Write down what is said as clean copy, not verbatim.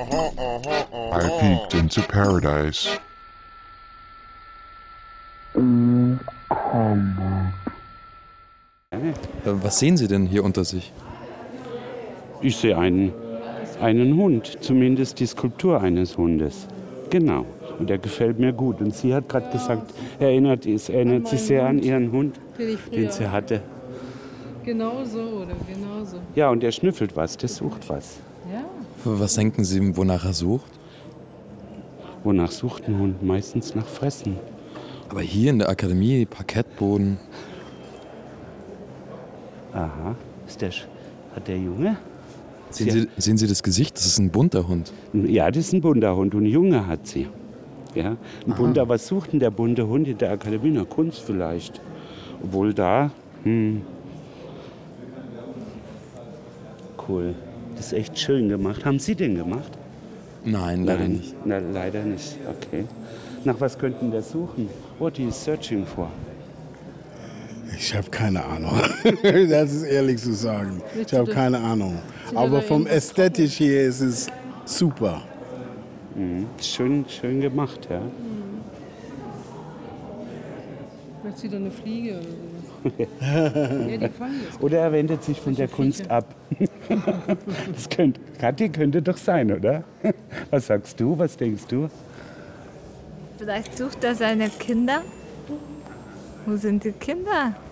I peeked into paradise. Was sehen Sie denn hier unter sich? Ich sehe einen Hund, zumindest die Skulptur eines Hundes. Genau. Und der gefällt mir gut. Und sie hat gerade gesagt, erinnert sich sehr an ihren Hund, den sie hatte. Genau so, oder genau so. Ja, und der schnüffelt was, der sucht was. Ja. Was denken Sie, wonach er sucht? Wonach sucht ein Hund? Meistens nach Fressen. Aber hier in der Akademie, Parkettboden. Aha. Hat der Junge? Sehen Sie das Gesicht? Das ist ein bunter Hund. Ja, das ist ein bunter Hund und ein Junge hat sie. Ja, ein bunter, was sucht denn der bunte Hund in der Akademie? Na, Kunst vielleicht. Obwohl da, cool. Das ist echt schön gemacht. Haben Sie den gemacht? Nein, leider nicht. Na, leider nicht. Okay. Nach was könnten der suchen? What are you searching for? Ich habe keine Ahnung. Das ist ehrlich zu sagen. Ich habe keine Ahnung. Aber vom Ästhetisch hier ist es super. Schön gemacht, ja. Vielleicht sieht er eine Fliege oder so. Ja, die fangen das. Oder er wendet sich von der Kunst ab. Kathi könnte doch sein, oder? Was sagst du? Was denkst du? Vielleicht sucht er seine Kinder. Wo sind die Kinder?